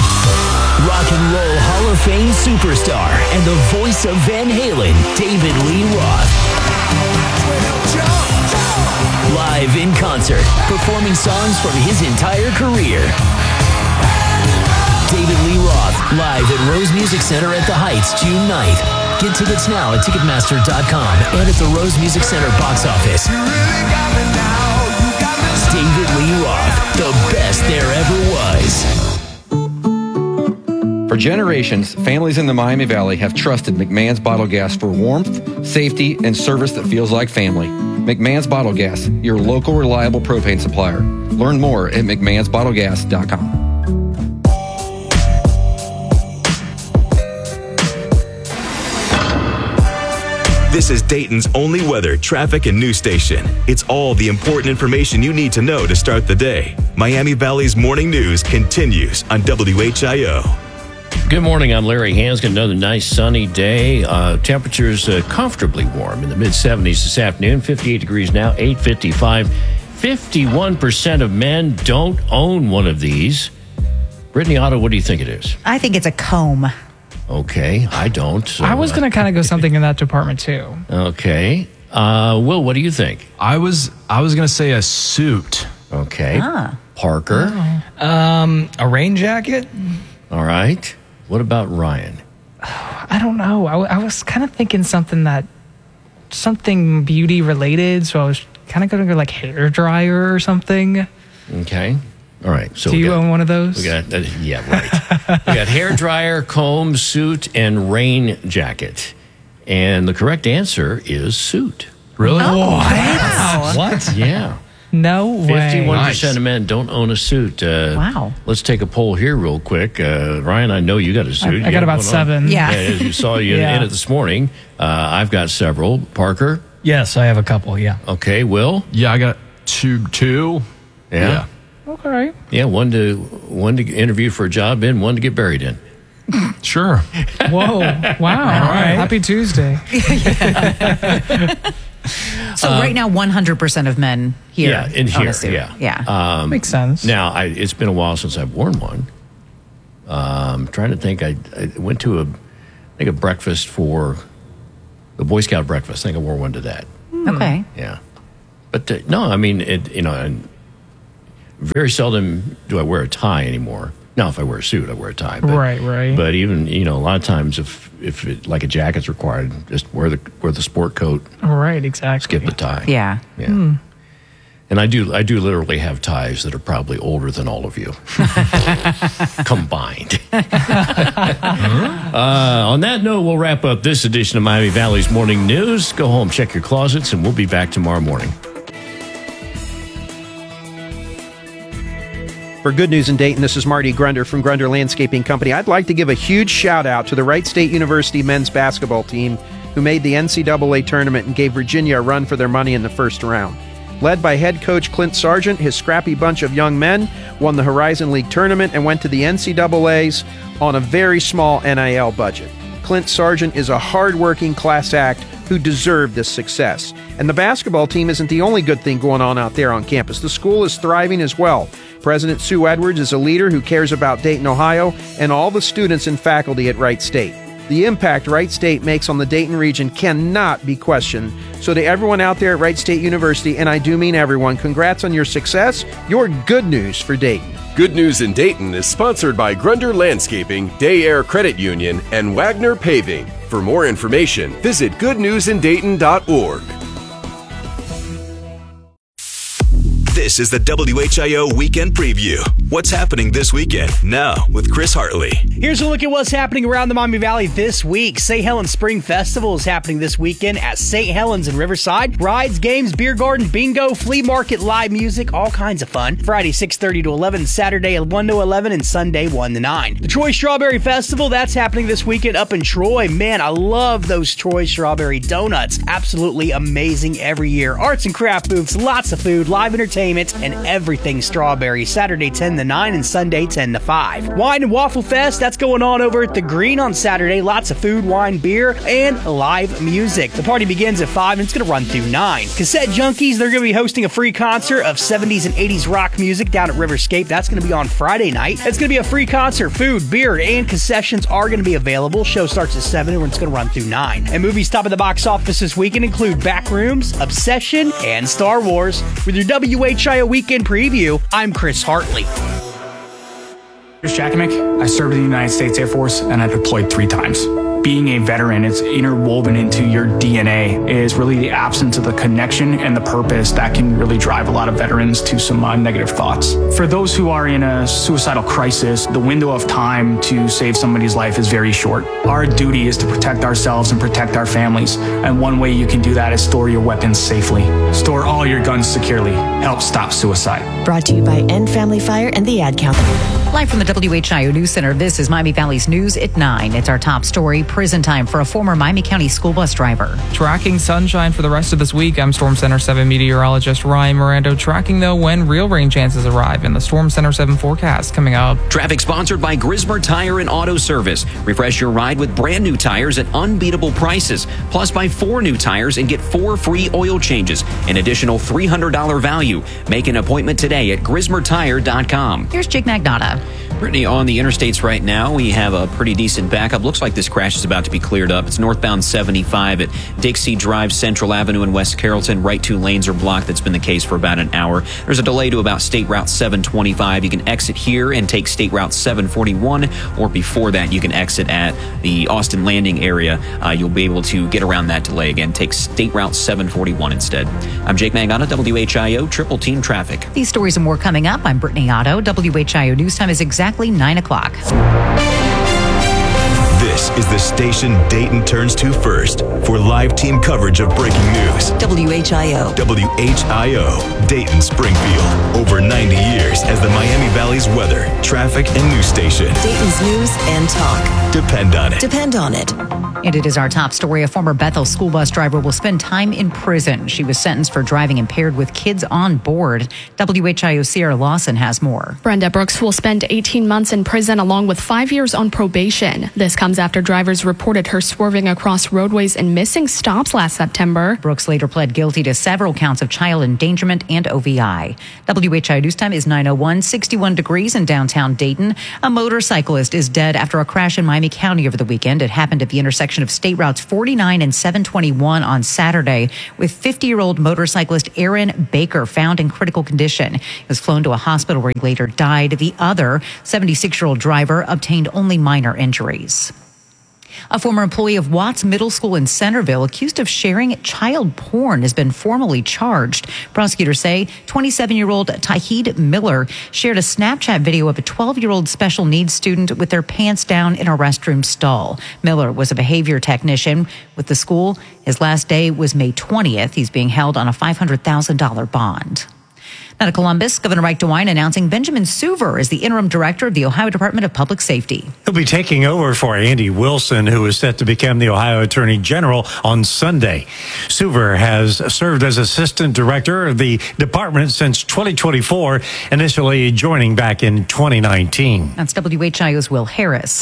Rock and Roll Hall of Fame superstar and the voice of Van Halen, David Lee Roth. Live in concert, performing songs from his entire career. David Lee Roth, live at Rose Music Center at the Heights, June ninth. Get tickets now at Ticketmaster dot com and at the Rose Music Center box office. David Lee Roth, the best there ever was. For generations, families in the Miami Valley have trusted McMahon's Bottle Gas for warmth, safety, and service that feels like family. McMahon's Bottle Gas, your local reliable propane supplier. Learn more at McMahons Bottle Gas dot com. This is Dayton's only weather, traffic, and news station. It's all the important information you need to know to start the day. Miami Valley's Morning News continues on W H I O. Good morning. I'm Larry Hanskin. Another nice sunny day. Uh, temperatures uh, comfortably warm in the mid seventies this afternoon. fifty-eight degrees now, eight fifty-five. fifty-one percent of men don't own one of these. Brittany Otto, what do you think it is? I think it's a comb. Okay, I don't. So, I was going to kind of go something in that department too. Okay. Uh, Will, what do you think? I was I was going to say a suit. Okay. Ah. Parker? Oh. Um, a rain jacket? All right. What about Ryan? I don't know. I, I was kind of thinking something that, something beauty related. So I was kind of going to go like hair dryer or something. Okay. All right. So Do we you got, own one of those? We got uh, yeah, right. We got hair dryer, comb, suit, and rain jacket. And the correct answer is suit. Really? Oh, wow. What? Yeah. No way. fifty-one percent nice. Of men don't own a suit. Uh, wow. Let's take a poll here real quick. Uh, Ryan, I know you got a suit. I, I got about seven. On. Yeah. yeah. You saw you yeah. in it this morning. Uh, I've got several. Parker? Yes, I have a couple, yeah. Okay. Will? Yeah, I got two. Two. Yeah. yeah. Okay. Yeah, one to one to interview for a job in, one to get buried in. Sure. Whoa. Wow. All right. Happy Tuesday. So Um, right now, one hundred percent of men here Yeah, in own here, a suit. yeah. Yeah. Um, Makes sense. Now, I, it's been a while since I've worn one. Um, trying to think, I, I went to a, I think a breakfast for the Boy Scout breakfast. I think I wore one to that. Okay. Yeah, but uh, no, I mean, it, you know, and very seldom do I wear a tie anymore. Now, if I wear a suit, I wear a tie. But, Right, right. But even you know, a lot of times, if if it, like a jacket's required, just wear the wear the sport coat. Right, exactly. Skip the tie. Yeah. Yeah. Hmm. And I do I do literally have ties that are probably older than all of you combined. uh, on that note, we'll wrap up this edition of Miami Valley's Morning News. Go home, check your closets, and we'll be back tomorrow morning. For Good News in Dayton, this is Marty Grunder from Grunder Landscaping Company. I'd like to give a huge shout out to the Wright State University men's basketball team who made the N C double A tournament and gave Virginia a run for their money in the first round. Led by head coach Clint Sargent, his scrappy bunch of young men won the Horizon League tournament and went to the N C double A's on a very small N I L budget. Clint Sargent is a hard-working class act who deserved this success. And the basketball team isn't the only good thing going on out there on campus. The school is thriving as well. President Sue Edwards is a leader who cares about Dayton, Ohio, and all the students and faculty at Wright State. The impact Wright State makes on the Dayton region cannot be questioned. So to everyone out there at Wright State University, and I do mean everyone, congrats on your success. You're good news for Dayton. Good News in Dayton is sponsored by Grunder Landscaping, Day Air Credit Union, and Wagner Paving. For more information, visit good news in dayton dot org. This is the W H I O Weekend Preview. What's happening this weekend? Now with Chris Hartley. Here's a look at what's happening around the Miami Valley this week. Saint Helens Spring Festival is happening this weekend at Saint Helens in Riverside. Rides, games, beer garden, bingo, flea market, live music, all kinds of fun. Friday six thirty to eleven, Saturday one to eleven, and Sunday one to nine. The Troy Strawberry Festival, that's happening this weekend up in Troy. Man, I love those Troy Strawberry Donuts. Absolutely amazing every year. Arts and craft booths, lots of food, live entertainment, and everything strawberry. Saturday ten to nine and Sunday ten to five. Wine and Waffle Fest, that's going on over at the Green on Saturday. Lots of food, wine, beer, and live music. The party begins at five and it's going to run through nine. Cassette Junkies, they're going to be hosting a free concert of seventies and eighties rock music down at Riverscape. That's going to be on Friday night. It's going to be a free concert. Food, beer, and concessions are going to be available. Show starts at seven and it's going to run through nine. And movies top of the box office this weekend include Backrooms, Obsession, and Star Wars. With your W H I O Weekend Preview, I'm Chris Hartley. Here's Jack Amick. I served in the United States Air Force and I deployed three times. Being a veteran, it's interwoven into your D N A. It is really the absence of the connection and the purpose that can really drive a lot of veterans to some uh, negative thoughts. For those who are in a suicidal crisis, the window of time to save somebody's life is very short. Our duty is to protect ourselves and protect our families. And one way you can do that is store your weapons safely. Store all your guns securely. Help stop suicide. Brought to you by End Family Fire and the Ad Council. Live from the W H I O News Center, this is Miami Valley's News at nine. It's our top story, prison time for a former Miami County school bus driver. Tracking sunshine for the rest of this week. I'm Storm Center seven meteorologist Ryan Mirando. Tracking, though, when real rain chances arrive in the Storm Center seven forecast coming up. Traffic sponsored by Grismer Tire and Auto Service. Refresh your ride with brand new tires at unbeatable prices. Plus, buy four new tires and get four free oil changes. An additional three hundred dollars value. Make an appointment today at grismer tire dot com. Here's Jake Magnotta. Brittany, on the interstates right now, we have a pretty decent backup. Looks like this crash is about to be cleared up. It's northbound seventy-five at Dixie Drive, Central Avenue in West Carrollton. Right two lanes are blocked. That's been the case for about an hour. There's a delay to about State Route seven twenty-five. You can exit here and take State Route seven forty-one, or before that, you can exit at the Austin Landing area. Uh, you'll be able to get around that delay again. Take State Route seven forty-one instead. I'm Jake Mangata, W H I O Triple Team Traffic. These stories and more coming up. I'm Brittany Otto. W H I O News Time is exactly nine o'clock. This is the station Dayton turns to first for live team coverage of breaking news. W H I O. W H I O, Dayton Springfield. Over ninety years as the Miami Valley's weather, traffic, and news station. Dayton's news and talk. Depend on it. Depend on it. And it is our top story. A former Bethel school bus driver will spend time in prison. She was sentenced for driving impaired with kids on board. W H I O Sierra Lawson has more. Brenda Brooks will spend eighteen months in prison along with five years on probation. This comes after drivers reported her swerving across roadways and missing stops last September. Brooks later pled guilty to several counts of child endangerment and O V I. W H I O News Time is nine oh one, sixty-one degrees in downtown Dayton. A motorcyclist is dead after a crash in Miami County over the weekend. It happened at the intersection of State Routes forty-nine and seven twenty-one on Saturday, with fifty-year-old motorcyclist Aaron Baker found in critical condition. He was flown to a hospital where he later died. The other, seventy-six-year-old driver, obtained only minor injuries. A former employee of Watts Middle School in Centerville, accused of sharing child porn, has been formally charged. Prosecutors say twenty-seven-year-old Tahid Miller shared a Snapchat video of a twelve-year-old special needs student with their pants down in a restroom stall. Miller was a behavior technician with the school. His last day was May twentieth. He's being held on a five hundred thousand dollars bond. Now to Columbus, Governor Mike DeWine announcing Benjamin Suver as the interim director of the Ohio Department of Public Safety. He'll be taking over for Andy Wilson, who is set to become the Ohio Attorney General on Sunday. Suver has served as assistant director of the department since twenty twenty-four, initially joining back in twenty nineteen. That's W H I O's Will Harris.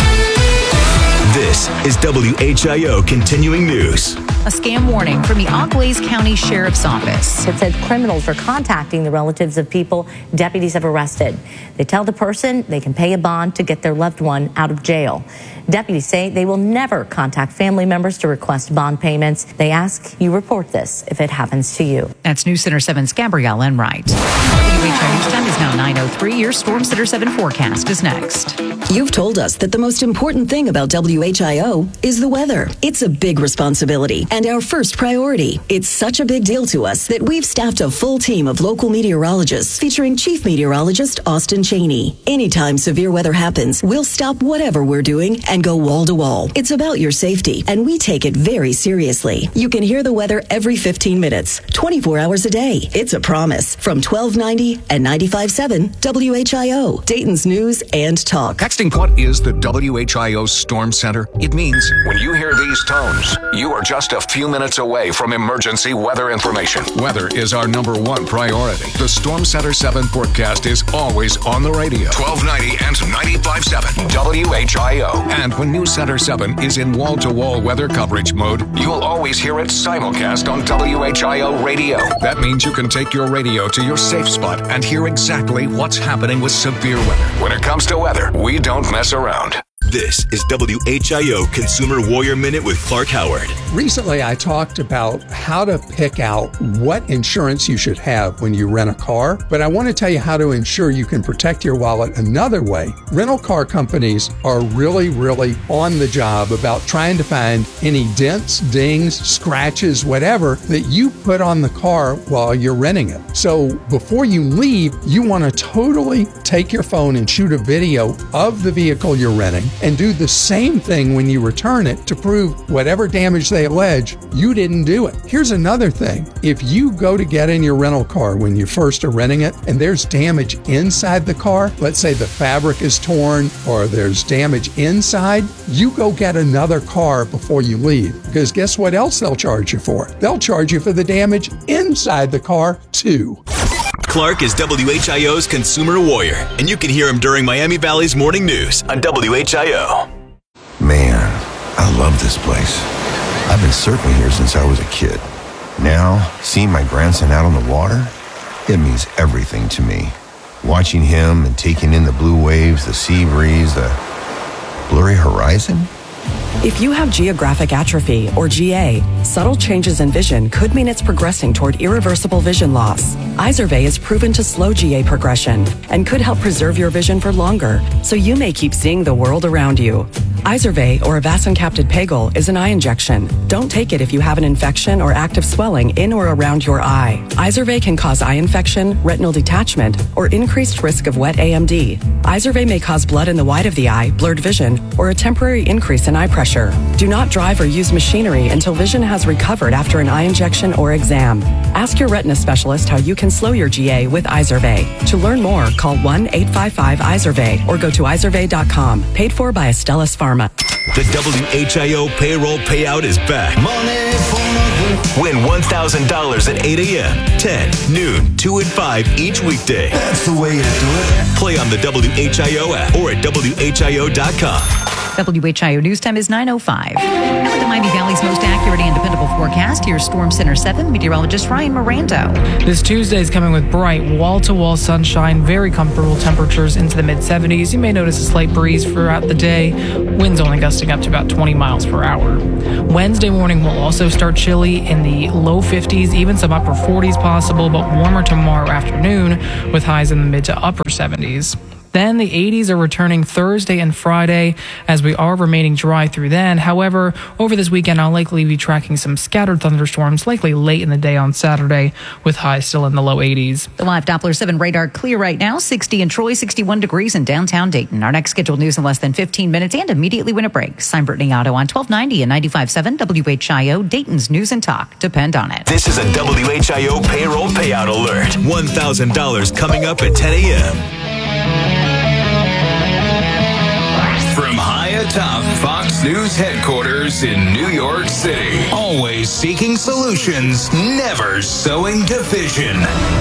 This is W H I O Continuing News. A scam warning from the Auglaize County Sheriff's Office. It said criminals are contacting the relatives of people deputies have arrested. They tell the person they can pay a bond to get their loved one out of jail. Deputies say they will never contact family members to request bond payments. They ask you report this if it happens to you. That's News Center seven's Gabrielle Enright. W H I O News Time is now nine oh three. Your Storm Center seven forecast is next. You've told us that the most important thing about W H I O is the weather. It's a big responsibility and our first priority. It's such a big deal to us that we've staffed a full team of local meteorologists featuring Chief Meteorologist Austin Cheney. Anytime severe weather happens, we'll stop whatever we're doing and go wall to wall. It's about your safety, and we take it very seriously. You can hear the weather every fifteen minutes, twenty-four hours a day. It's a promise from twelve ninety and ninety-five point seven W H I O, Dayton's News and Talk. Texting what is the W H I O Storm Center? It means when you hear these tones, you are just a few minutes away from emergency weather information. Weather is our number one priority. The Storm Center seven forecast is always on the radio. twelve ninety and ninety-five point seven W H I O. And when News Center seven is in wall-to-wall weather coverage mode, you'll always hear it simulcast on W H I O radio. That means you can take your radio to your safe spot and hear exactly what's happening with severe weather. When it comes to weather, we don't mess around. This is W H I O Consumer Warrior Minute with Clark Howard. Recently, I talked about how to pick out what insurance you should have when you rent a car, but I want to tell you how to ensure you can protect your wallet another way. Rental car companies are really, really on the job about trying to find any dents, dings, scratches, whatever that you put on the car while you're renting it. So before you leave, you want to totally take your phone and shoot a video of the vehicle you're renting and do the same thing when you return it to prove whatever damage they allege, you didn't do it. Here's another thing. If you go to get in your rental car when you first are renting it and there's damage inside the car, let's say the fabric is torn or there's damage inside, you go get another car before you leave. Because guess what else they'll charge you for? They'll charge you for the damage inside the car too. Clark is W H I O's Consumer Warrior, and you can hear him during Miami Valley's Morning News on W H I O. Man, I love this place. I've been surfing here since I was a kid. Now, seeing my grandson out on the water, it means everything to me. Watching him and taking in the blue waves, the sea breeze, the blurry horizon. If you have geographic atrophy, or G A, subtle changes in vision could mean it's progressing toward irreversible vision loss. Izervay is proven to slow G A progression and could help preserve your vision for longer, so you may keep seeing the world around you. Izervay, or avacincaptad pegol, is an eye injection. Don't take it if you have an infection or active swelling in or around your eye. Izervay can cause eye infection, retinal detachment, or increased risk of wet A M D. Izervay may cause blood in the white of the eye, blurred vision, or a temporary increase in eye pressure. Do not drive or use machinery until vision has recovered after an eye injection or exam. Ask your retina specialist how you can slow your G A with Izervay. To learn more, call one eight five five Izervay or go to izervay dot com. Paid for by Astellas Pharma. The W H I O payroll payout is back. Money for Win one thousand dollars at eight a.m., ten, noon, two, and five each weekday. That's the way to do it. Play on the W H I O app or at W H I O dot com. W H I O News Time is nine oh five. And with the Miami Valley's most accurate and dependable forecast, here's Storm Center seven meteorologist Ryan Mirando. This Tuesday is coming with bright, wall-to-wall sunshine, very comfortable temperatures into the mid-seventies. You may notice a slight breeze throughout the day. Winds only gusting up to about twenty miles per hour. Wednesday morning will also start chilly in the low fifties, even some upper forties possible, but warmer tomorrow afternoon with highs in the mid to upper seventies. Then the eighties are returning Thursday and Friday as we are remaining dry through then. However, over this weekend, I'll likely be tracking some scattered thunderstorms, likely late in the day on Saturday, with highs still in the low eighties. The live Doppler seven radar clear right now, sixty in Troy, sixty-one degrees in downtown Dayton. Our next scheduled news in less than fifteen minutes and immediately when it breaks. I'm Brittany Otto on twelve ninety and ninety-five point seven W H I O, Dayton's News and Talk. Depend on it. This is a W H I O payroll payout alert. one thousand dollars coming up at ten a.m. From high atop Fox News headquarters in New York City, always seeking solutions, never sowing division.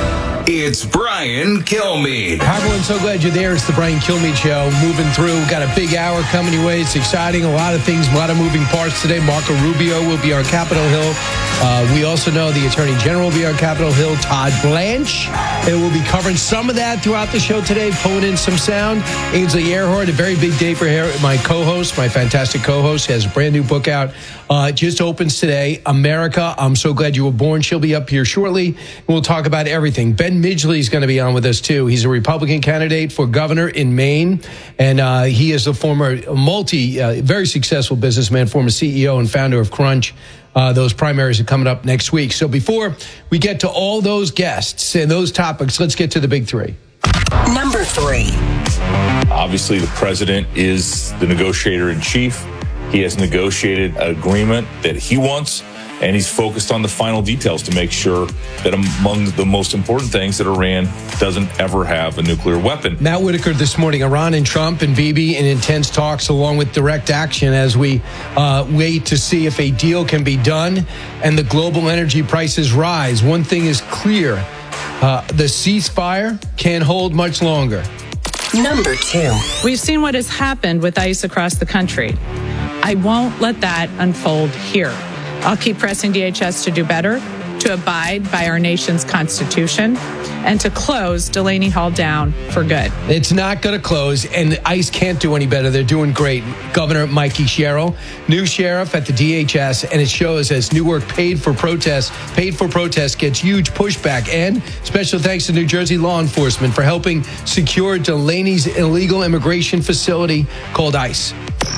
It's Brian Kilmeade. Hi, everyone. So glad you're there. It's the Brian Kilmeade Show. Moving through. Got a big hour coming your way. It's exciting. A lot of things, a lot of moving parts today. Marco Rubio will be on Capitol Hill. Uh, we also know the Attorney General will be on Capitol Hill. Todd Blanche. And we'll be covering some of that throughout the show today, pulling in some sound. Ainsley Earhart, a very big day for her. My co-host, my fantastic co-host, has a brand new book out. Uh, just opens today. America, I'm so glad you were born. She'll be up here shortly. We'll talk about everything. Ben Midgley is going to be on with us, too. He's a Republican candidate for governor in Maine. And uh, he is a former multi, uh, very successful businessman, former C E O and founder of Crunch. Uh, those primaries are coming up next week. So before we get to all those guests and those topics, let's get to the big three. Number three. Obviously, the president is the negotiator in chief. He has negotiated an agreement that he wants, and he's focused on the final details to make sure that among the most important things that Iran doesn't ever have a nuclear weapon. Matt Whitaker this morning, Iran and Trump and Bibi in intense talks along with direct action as we uh, wait to see if a deal can be done and the global energy prices rise. One thing is clear, uh, the ceasefire can't hold much longer. Number two. We've seen what has happened with ICE across the country. I won't let that unfold here. I'll keep pressing D H S to do better, to abide by our nation's Constitution, and to close Delaney Hall down for good. It's not going to close, and ICE can't do any better. They're doing great. Governor Mikey Sherrill, new sheriff at the D H S, and it shows as Newark paid for protests, paid for protests gets huge pushback. And special thanks to New Jersey law enforcement for helping secure Delaney's illegal immigration facility called ICE.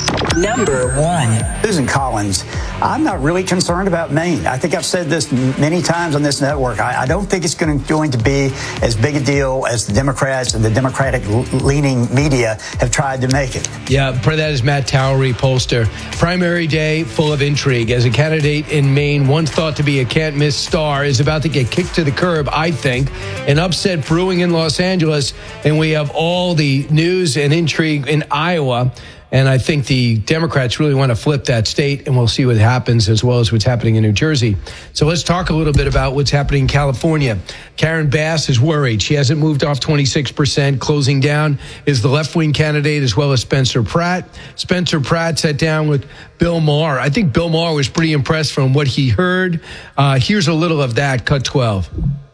Number one. Susan Collins, I'm not really concerned about Maine. I think I've said this many times on this network. I, I don't think it's going to, going to be as big a deal as the Democrats and the Democratic-leaning media have tried to make it. Yeah, that is Matt Towery, pollster. Primary day full of intrigue. As a candidate in Maine, once thought to be a can't-miss star, is about to get kicked to the curb, I think. An upset brewing in Los Angeles, and we have all the news and intrigue in Iowa. And I think the Democrats really want to flip that state, and we'll see what happens as well as what's happening in New Jersey. So let's talk a little bit about what's happening in California. Karen Bass is worried. She hasn't moved off twenty-six percent. Closing down is the left-wing candidate as well as Spencer Pratt. Spencer Pratt sat down with Bill Maher. I think Bill Maher was pretty impressed from what he heard. Uh, here's a little of that, cut twelve.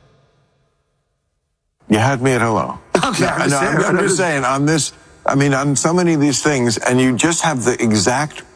You had me at hello. Okay, no, no, I'm, I'm just saying on this, I mean, on so many of these things, and you just have the exact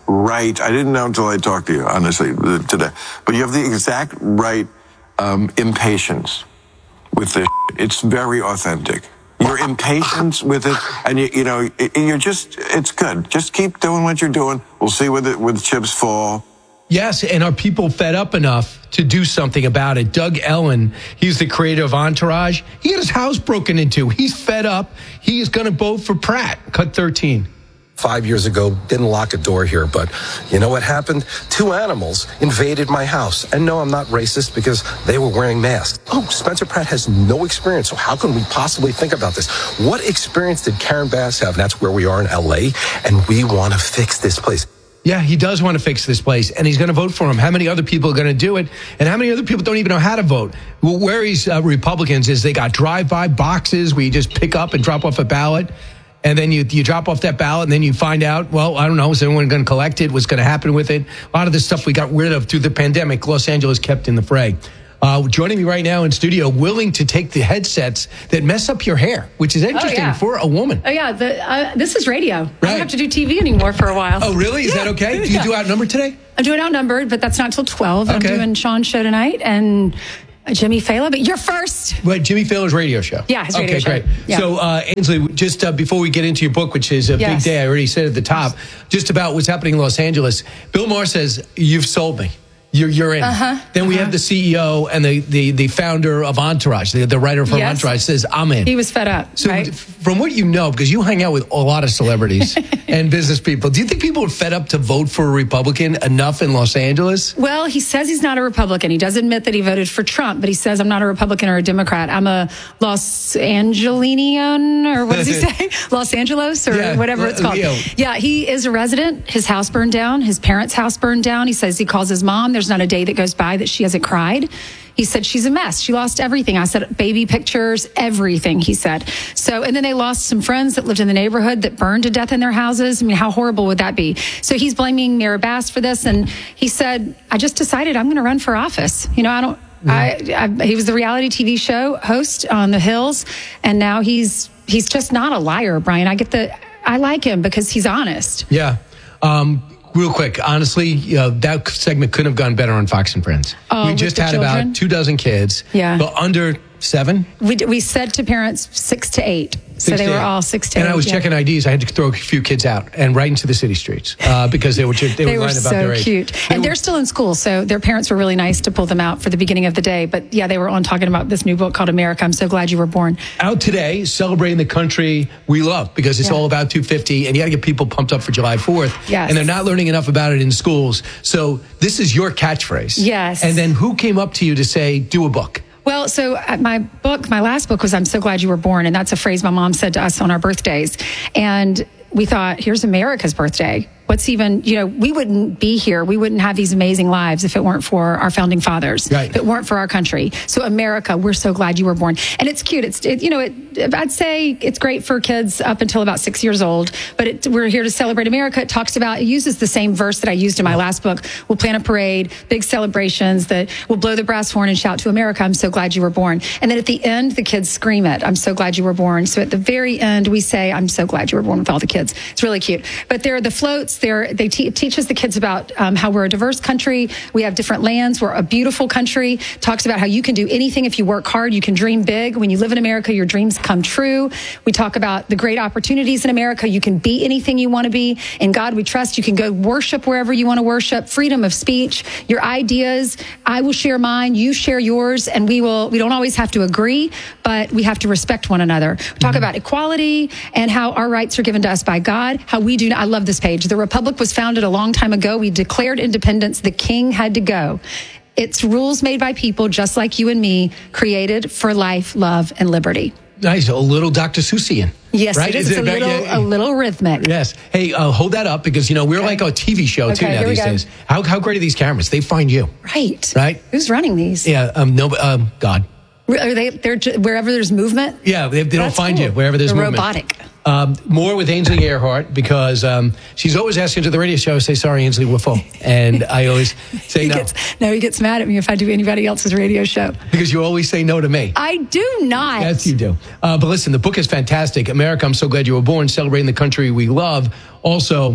right. I didn't know until I talked to you, honestly, today. But you have the exact right um, impatience with this. It's very authentic. Your impatience with it, and you, you know, you're just, it's good. Just keep doing what you're doing. We'll see where the, where the chips fall. Yes, and are people fed up enough to do something about it? Doug Ellen, he's the creator of Entourage. He had his house broken into. He's fed up. He is going to vote for Pratt. Cut thirteen. Five years ago, didn't lock a door here, but you know what happened? Two animals invaded my house. And no, I'm not racist because they were wearing masks. Oh, Spencer Pratt has no experience, so how can we possibly think about this? What experience did Karen Bass have? And that's where we are in L A, and we want to fix this place. Yeah, he does want to fix this place, and he's going to vote for him. How many other people are going to do it? And how many other people don't even know how to vote? Well, where he's uh, Republicans is they got drive-by boxes where you just pick up and drop off a ballot, and then you you drop off that ballot, and then you find out, well, I don't know, is anyone going to collect it? What's going to happen with it? A lot of this stuff we got rid of through the pandemic. Los Angeles kept in the fray. Uh, joining me right now in studio, willing to take the headsets that mess up your hair, which is interesting oh, yeah. for a woman. Oh, yeah. The, uh, this is radio. Right. I don't have to do T V anymore for a while. Oh, really? Is yeah. that okay? Do you yeah. do Outnumbered today? I'm doing Outnumbered, but that's not till twelve. Okay. I'm doing Sean's show tonight and Jimmy Fallon, but you're first. Wait, Jimmy Fallon's radio show. Yeah, his radio okay, show. Okay, great. Yeah. So, uh, Ainsley, just uh, before we get into your book, which is a yes. big day, I already said at the top, just about what's happening in Los Angeles. Bill Maher says, you've sold me. You're, you're in. Uh-huh. Then we uh-huh. have the C E O and the, the, the founder of Entourage, the, the writer from yes. Entourage says, I'm in. He was fed up, So right? From what you know, because you hang out with a lot of celebrities and business people, do you think people are fed up to vote for a Republican enough in Los Angeles? Well, he says he's not a Republican. He does admit that he voted for Trump, but he says, I'm not a Republican or a Democrat. I'm a Los Angelinian, or what does he say? Los Angeles, or Yeah, whatever it's called. yeah. Yeah, he is a resident. His house burned down. His parents' house burned down. He says he calls his mom. There's not a day that goes by that she hasn't cried. He said she's a mess. She lost everything. I said baby pictures, everything, he said. So, and then they lost some friends that lived in the neighborhood that burned to death in their houses. I mean, how horrible would that be? So he's blaming Mayor Bass for this. And he said, I just decided I'm going to run for office. You know, I don't, I, I, he was the reality T V show host on The Hills. And now he's, he's just not a liar, Brian. I get the, I like him because he's honest. Yeah. Um, Real quick, honestly, uh, that segment couldn't have gone better on Fox and Friends. Oh, we just with the had children? about two dozen kids. Yeah. But under seven? We, we said to parents six to eight. So Six they to were eight. all six to and eight. I was yeah. checking I Ds. I had to throw a few kids out and right into the city streets uh, because they were just, they, they were were lying about so their age. cute. They and were, they're still in school, so their parents were really nice to pull them out for the beginning of the day. But yeah, they were on talking about this new book called America, I'm So Glad You Were Born. out today celebrating the country we love because it's Yeah. all about two fifty and you got to get people pumped up for July fourth. Yes. And they're not learning enough about it in schools. So this is your catchphrase. Yes. And then who came up to you to say, do a book? Well, so uh, my book, my last book was I'm So Glad You Were Born. And that's a phrase my mom said to us on our birthdays. And we thought, here's America's birthday. What's even, you know, we wouldn't be here. We wouldn't have these amazing lives if it weren't for our founding fathers, right. if it weren't for our country. So America, we're so glad you were born. And it's cute. It's, it, you know, it, I'd say it's great for kids up until about six years old, but it, we're here to celebrate America. It talks about, it uses the same verse that I used in my last book. We'll plan a parade, big celebrations that we'll blow the brass horn and shout to America, I'm so glad you were born. And then at the end, the kids scream it, I'm so glad you were born. So at the very end, we say, I'm so glad you were born with all the kids. It's really cute. But there are the floats. There, they te- teaches the kids about um, how we're a diverse country. We have different lands. We're a beautiful country. Talks about how you can do anything if you work hard. You can dream big. When you live in America, your dreams come true. We talk about the great opportunities in America. You can be anything you want to be. In God we trust. You can go worship wherever you want to worship. Freedom of speech. Your ideas. I will share mine. You share yours. And we will. We don't always have to agree, but we have to respect one another. We talk about equality and how our rights are given to us by God. How we do. I love this page. The Republic was founded a long time ago. We declared independence. The king had to go. It's rules made by people just like you and me, created for life, love, and liberty. Nice. A little Doctor Seussian. Yes, right? it is. is It's it a little, yeah, a little rhythmic. Yes. Hey, uh, hold that up because, you know, we're okay. like a T V show, okay, too, now here we these go. days. How, how great are these cameras? They find you. Right. Right? Who's running these? Yeah. Um, no, um, God. Are they, they're, ju- wherever there's movement? Yeah, they, they don't That's find cool. you wherever there's They're movement. robotic. Um, more with Ainsley Earhart because um, she's always asking to the radio show, I say, sorry, Ainsley, we're full. And I always say he no. Gets, no, he gets mad at me if I do anybody else's radio show. Because you always say no to me. I do not. Yes, you do. Uh, but listen, the book is fantastic. America, I'm So Glad You Were Born, celebrating the country we love. Also,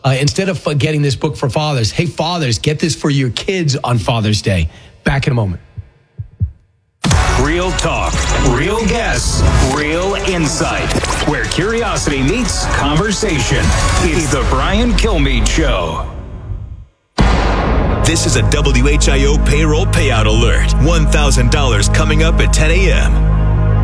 Uh, instead of uh, getting this book for fathers, hey, fathers, get this for your kids on Father's Day. Back in a moment. Real talk, real guests, real insight. Where curiosity meets conversation. It's the Brian Kilmeade Show. This is a W H I O payroll payout alert. one thousand dollars coming up at ten a.m.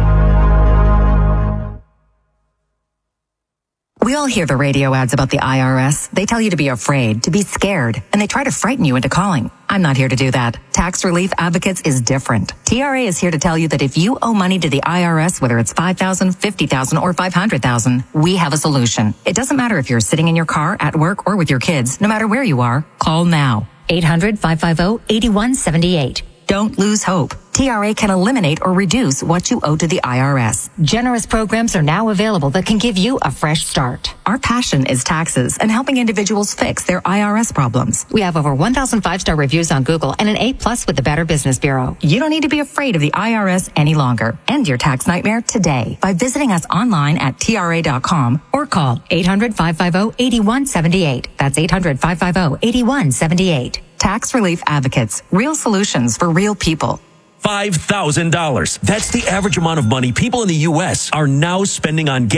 We all hear the radio ads about the I R S. They tell you to be afraid, to be scared, and they try to frighten you into calling. I'm not here to do that. Tax Relief Advocates is different. T R A is here to tell you that if you owe money to the I R S, whether it's five thousand dollars, fifty thousand dollars, or five hundred thousand dollars, we have a solution. It doesn't matter if you're sitting in your car, at work, or with your kids. No matter where you are, call now. eight hundred, five five zero, eight one seven eight. Don't lose hope. T R A can eliminate or reduce what you owe to the I R S. Generous programs are now available that can give you a fresh start. Our passion is taxes and helping individuals fix their I R S problems. We have over one thousand five-star reviews on Google and an A plus with the Better Business Bureau. You don't need to be afraid of the I R S any longer. End your tax nightmare today by visiting us online at T R A dot com or call eight hundred, five five zero, eight one seven eight. That's eight hundred, five five zero, eight one seven eight. Tax Relief Advocates. Real solutions for real people. five thousand dollars. That's the average amount of money people in the U S are now spending on gas.